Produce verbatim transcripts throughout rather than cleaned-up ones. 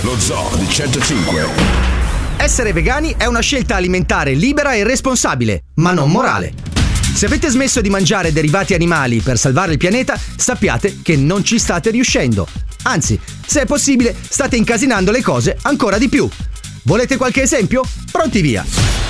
Lo Zoo di centocinque. Essere vegani è una scelta alimentare libera e responsabile, ma non morale. Se avete smesso di mangiare derivati animali per salvare il pianeta, sappiate che non ci state riuscendo. Anzi, se è possibile, state incasinando le cose ancora di più. Volete qualche esempio? Pronti via!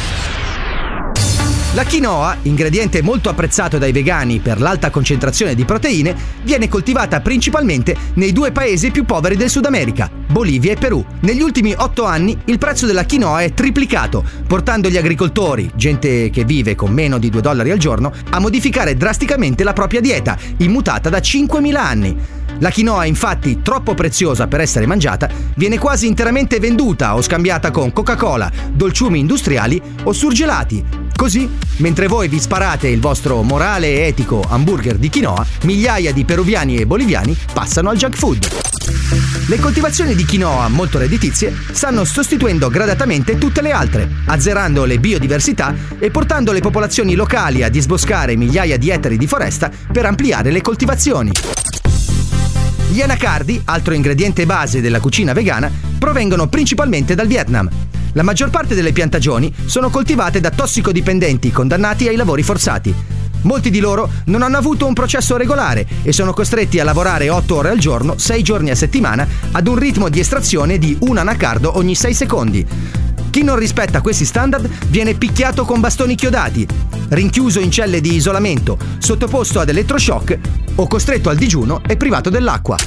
La quinoa, ingrediente molto apprezzato dai vegani per l'alta concentrazione di proteine, viene coltivata principalmente nei due paesi più poveri del Sud America, Bolivia e Perù. Negli ultimi otto anni il prezzo della quinoa è triplicato, portando gli agricoltori, gente che vive con meno di due dollari al giorno, a modificare drasticamente la propria dieta, immutata da cinquemila anni. La quinoa, infatti, troppo preziosa per essere mangiata, viene quasi interamente venduta o scambiata con Coca-Cola, dolciumi industriali o surgelati. Così, mentre voi vi sparate il vostro morale e etico hamburger di quinoa, migliaia di peruviani e boliviani passano al junk food. Le coltivazioni di quinoa molto redditizie stanno sostituendo gradatamente tutte le altre, azzerando le biodiversità e portando le popolazioni locali a disboscare migliaia di ettari di foresta per ampliare le coltivazioni. Gli anacardi, altro ingrediente base della cucina vegana, provengono principalmente dal Vietnam. La maggior parte delle piantagioni sono coltivate da tossicodipendenti condannati ai lavori forzati. Molti di loro non hanno avuto un processo regolare e sono costretti a lavorare otto ore al giorno, sei giorni a settimana, ad un ritmo di estrazione di un anacardo ogni sei secondi. Chi non rispetta questi standard viene picchiato con bastoni chiodati, rinchiuso in celle di isolamento, sottoposto ad elettroshock o costretto al digiuno e privato dell'acqua.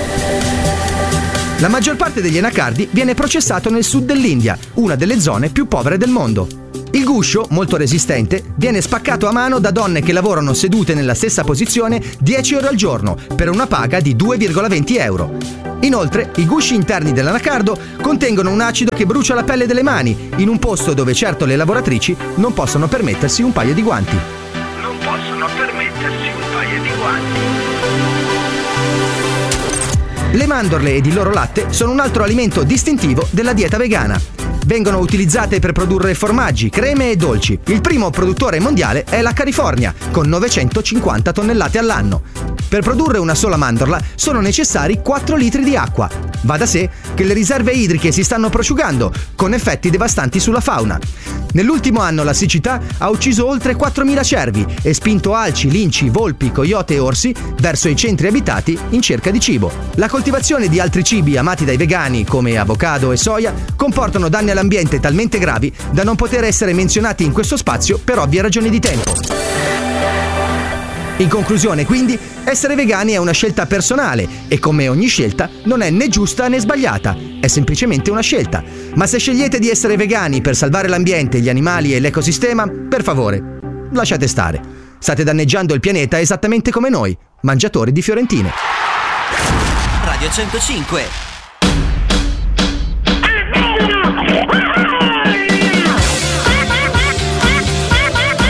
La maggior parte degli anacardi viene processato nel sud dell'India, una delle zone più povere del mondo. Il guscio, molto resistente, viene spaccato a mano da donne che lavorano sedute nella stessa posizione dieci ore al giorno per una paga di due virgola venti euro. Inoltre, i gusci interni dell'anacardo contengono un acido che brucia la pelle delle mani, in un posto dove certo le lavoratrici non possono permettersi un paio di guanti. Non possono permettersi un paio di guanti. Le mandorle ed il loro latte sono un altro alimento distintivo della dieta vegana. Vengono utilizzate per produrre formaggi, creme e dolci. Il primo produttore mondiale è la California, con novecentocinquanta tonnellate all'anno. Per produrre una sola mandorla sono necessari quattro litri di acqua. Va da sé che le riserve idriche si stanno prosciugando, con effetti devastanti sulla fauna. Nell'ultimo anno la siccità ha ucciso oltre quattromila cervi e spinto alci, linci, volpi, coyote e orsi verso i centri abitati in cerca di cibo. La coltivazione di altri cibi amati dai vegani, come avocado e soia, comportano danni all'ambiente talmente gravi da non poter essere menzionati in questo spazio per ovvie ragioni di tempo. In conclusione, quindi, essere vegani è una scelta personale e, come ogni scelta, non è né giusta né sbagliata, è semplicemente una scelta. Ma se scegliete di essere vegani per salvare l'ambiente, gli animali e l'ecosistema, per favore, lasciate stare. State danneggiando il pianeta esattamente come noi, mangiatori di fiorentine. Radio centocinque